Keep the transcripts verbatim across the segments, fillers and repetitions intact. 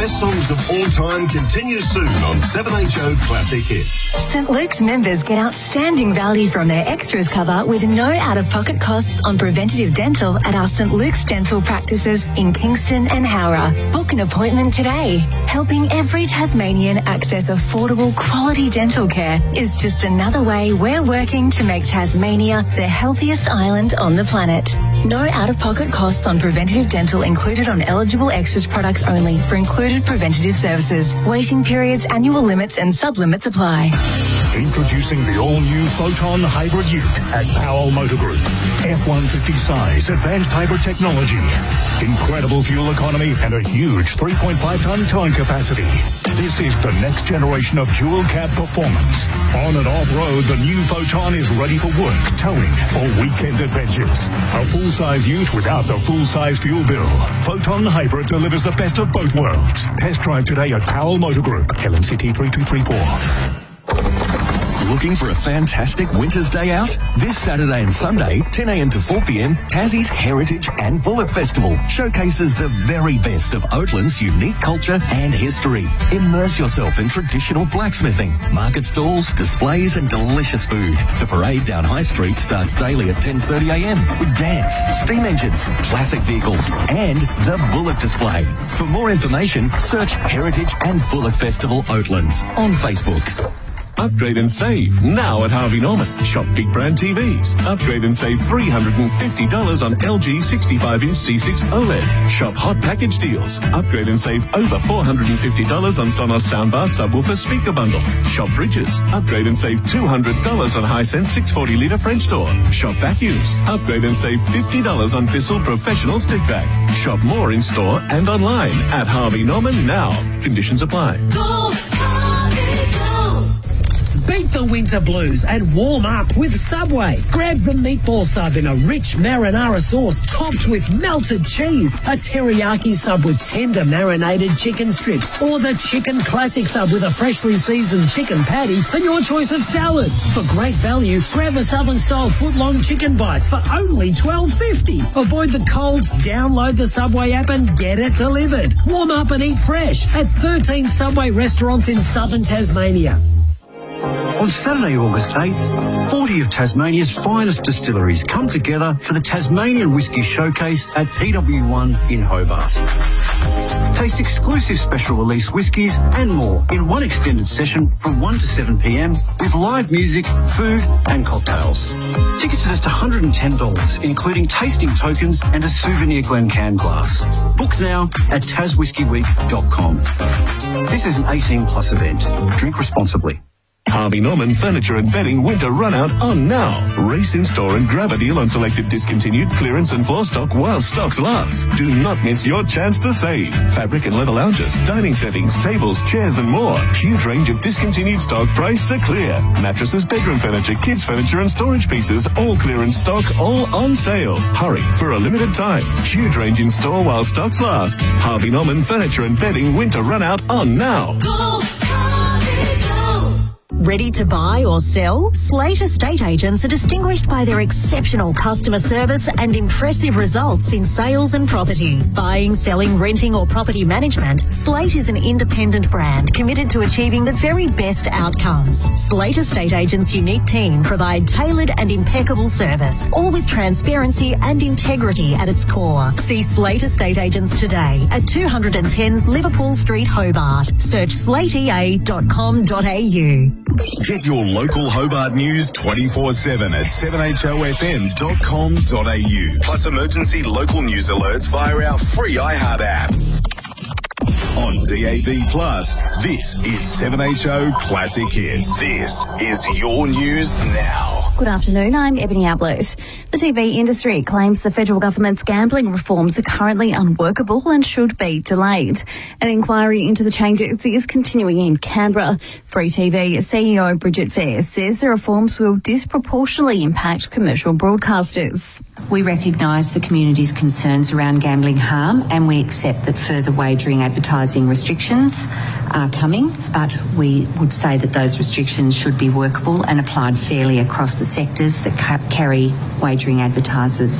best songs of all time continues soon on seven H O Classic Hits. St Luke's members get outstanding value from their extras cover with no out-of-pocket costs on preventative dental at our St Luke's dental practices in Kingston and Howrah. Book an appointment today. Helping every Tasmanian access affordable, quality dental care is just another way we're working to make Tasmania the healthiest island on the planet. No out-of-pocket costs on preventative dental included on eligible extras products only for included preventative services. Waiting periods, annual limits and sub-limits apply. Introducing the all-new Photon Hybrid Ute at Powell Motor Group. F one fifty size, advanced hybrid technology, incredible fuel economy and a huge three point five tonne towing capacity. This is the next generation of dual cab performance. On and off-road, the new Photon is ready for work, towing or weekend adventures. A full-size ute without the full-size fuel bill. Photon Hybrid delivers the best of both worlds. Test drive today at Powell Motor Group, L N C T three two three four. Looking for a fantastic winter's day out? This Saturday and Sunday, ten a m to four p m, Tassie's Heritage and Bullock Festival showcases the very best of Oatland's unique culture and history. Immerse yourself in traditional blacksmithing, market stalls, displays and delicious food. The parade down High Street starts daily at ten thirty a m with dance, steam engines, classic vehicles and the Bullock display. For more information, search Heritage and Bullock Festival Oatlands on Facebook. Upgrade and save now at Harvey Norman. Shop big brand T Vs. Upgrade and save three hundred fifty dollars on L G sixty-five inch C six OLED. Shop hot package deals. Upgrade and save over four hundred fifty dollars on Sonos soundbar subwoofer speaker bundle. Shop fridges. Upgrade and save two hundred dollars on Hisense six hundred forty litre French door. Shop vacuums. Upgrade and save fifty dollars on Bissell professional stick vac. Shop more in store and online at Harvey Norman now. Conditions apply. Go, Harvey, go. Beat the winter blues and warm up with Subway. Grab the meatball sub in a rich marinara sauce topped with melted cheese, a teriyaki sub with tender marinated chicken strips, or the chicken classic sub with a freshly seasoned chicken patty and your choice of salads. For great value, grab a Southern-style foot-long chicken bites for only twelve fifty. Avoid the colds, download the Subway app and get it delivered. Warm up and eat fresh at thirteen Subway restaurants in southern Tasmania. On Saturday, August eighth, forty of Tasmania's finest distilleries come together for the Tasmanian Whisky Showcase at P W one in Hobart. Taste exclusive special release whiskies and more in one extended session from one to seven p m with live music, food and cocktails. Tickets are just one hundred ten dollars, including tasting tokens and a souvenir Glencairn glass. Book now at tas whisky week dot com. This is an eighteen plus event. Drink responsibly. Harvey Norman Furniture and Bedding Winter Run-Out on now. Race in store and grab a deal on selected discontinued clearance and floor stock while stocks last. Do not miss your chance to save. Fabric and leather lounges, dining settings, tables, chairs and more. Huge range of discontinued stock priced to clear. Mattresses, bedroom furniture, kids furniture and storage pieces, all clearance stock, all on sale. Hurry for a limited time. Huge range in store while stocks last. Harvey Norman Furniture and Bedding Winter Run-Out on now. Go, Harvey, go. Ready to buy or sell? Slate Estate Agents are distinguished by their exceptional customer service and impressive results in sales and property. Buying, selling, renting or property management, Slate is an independent brand committed to achieving the very best outcomes. Slate Estate Agents' unique team provide tailored and impeccable service, all with transparency and integrity at its core. See Slate Estate Agents today at two hundred ten Liverpool Street, Hobart. Search slate e a dot com dot a u. Get your local Hobart news twenty-four seven at seven h o f m dot com dot a u. Plus emergency local news alerts via our free iHeart app. On D A B Plus, this is seven H O Classic Hits. This is your news now. Good afternoon, I'm Ebony Ablett. The T V industry claims the federal government's gambling reforms are currently unworkable and should be delayed. An inquiry into the changes is continuing in Canberra. Free T V C E O Bridget Fair says the reforms will disproportionately impact commercial broadcasters. We recognise the community's concerns around gambling harm and we accept that further wagering advertising restrictions are coming, but we would say that those restrictions should be workable and applied fairly across the sectors that ca- carry wagering advertisers.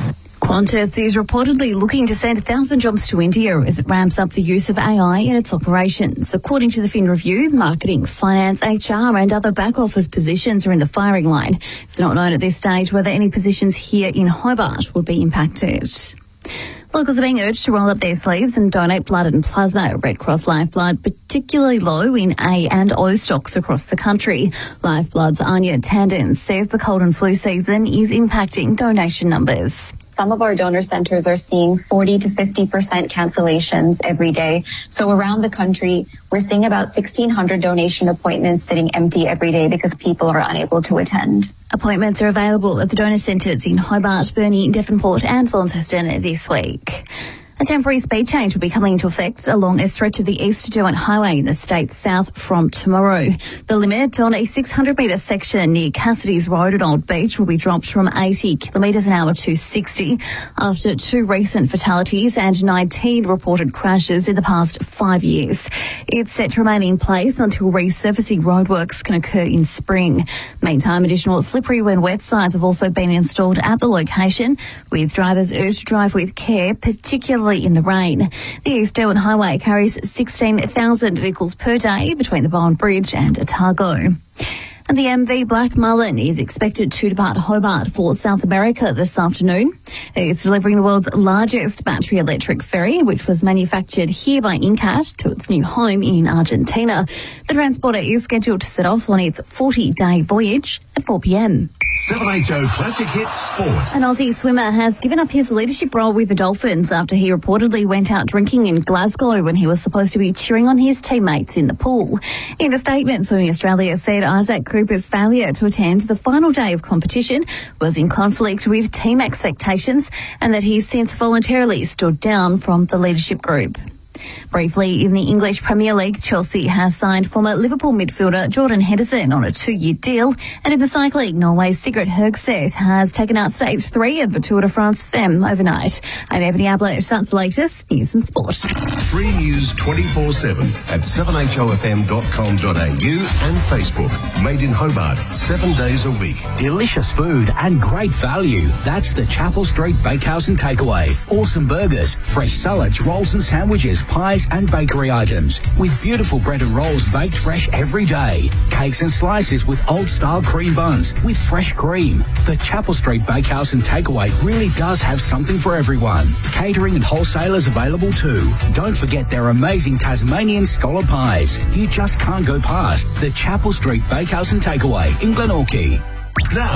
Qantas is reportedly looking to send one thousand jobs to India as it ramps up the use of A I in its operations. According to the Fin Review, marketing, finance, H R and other back office positions are in the firing line. It's not known at this stage whether any positions here in Hobart will be impacted. Locals are being urged to roll up their sleeves and donate blood and plasma. Red Cross Lifeblood particularly low in A and O stocks across the country. Lifeblood's Anya Tandon says the cold and flu season is impacting donation numbers. Some of our donor centres are seeing forty to fifty percent cancellations every day. So around the country, we're seeing about sixteen hundred donation appointments sitting empty every day because people are unable to attend. Appointments are available at the donor centres in Hobart, Burnie, Devonport and Launceston this week. A temporary speed change will be coming into effect along a stretch of the East Derwent Highway in the state's south from tomorrow. The limit on a six hundred metre section near Cassidy's Road at Old Beach will be dropped from eighty kilometres an hour to sixty after two recent fatalities and nineteen reported crashes in the past five years. It's set to remain in place until resurfacing roadworks can occur in spring. Meantime, additional slippery when wet signs have also been installed at the location, with drivers urged to drive with care, particularly in the rain. The East Derwent Highway carries sixteen thousand vehicles per day between the Bowen Bridge and Otago. And the M V Black Mullen is expected to depart Hobart for South America this afternoon. It's delivering the world's largest battery electric ferry, which was manufactured here by Incat, to its new home in Argentina. The transporter is scheduled to set off on its forty-day voyage at four p m. seven H O Classic Hits Sport. An Aussie swimmer has given up his leadership role with the Dolphins after he reportedly went out drinking in Glasgow when he was supposed to be cheering on his teammates in the pool. In a statement, Swimming Australia said Isaac Cooper's failure to attend the final day of competition was in conflict with team expectations and that he's since voluntarily stood down from the leadership group. Briefly, in the English Premier League, Chelsea has signed former Liverpool midfielder Jordan Henderson on a two-year deal. And in the cycling, Norway's Sigrid Høgseth has taken out stage three of the Tour de France Femme overnight. I'm Ebony Ablett. That's the latest news and sport. Free news twenty-four seven at seven h o f m dot com dot a u and Facebook. Made in Hobart, seven days a week. Delicious food and great value. That's the Chapel Street Bakehouse and Takeaway. Awesome burgers, fresh salads, rolls and sandwiches, pies and bakery items with beautiful bread and rolls baked fresh every day. Cakes and slices with old-style cream buns with fresh cream. The Chapel Street Bakehouse and Takeaway really does have something for everyone. Catering and wholesalers available too. Don't forget their amazing Tasmanian scholar pies. You just can't go past the Chapel Street Bakehouse and Takeaway in Glenorchy. Now,